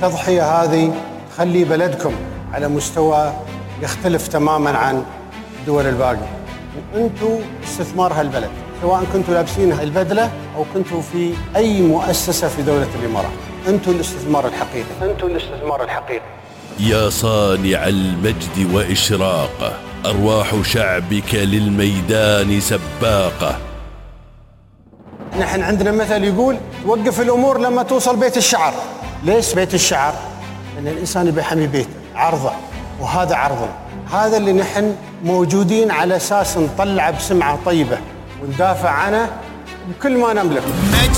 التضحية هذه تخلي بلدكم على مستوى يختلف تماماً عن الدول الباقية، وأنتوا استثمار هالبلد، سواء كنتوا لابسين البدلة أو كنتوا في أي مؤسسة في دولة الإمارات. أنتوا الاستثمار الحقيقي، أنتوا الاستثمار الحقيقي. يا صانع المجد وإشراقه، أرواح شعبك للميدان سباقة. نحن عندنا مثل يقول توقف الأمور لما توصل بيت الشعر. ليش بيت الشعر؟ لأن الإنسان بيحمي بيته، عرضه، وهذا عرضنا. هذا اللي نحن موجودين على أساس نطلع بسمعة طيبة وندافع عنه بكل ما نملك.